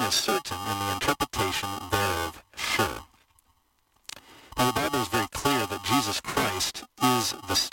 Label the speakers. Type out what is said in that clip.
Speaker 1: is certain, and the interpretation thereof sure. Now, the Bible is very clear that Jesus Christ is the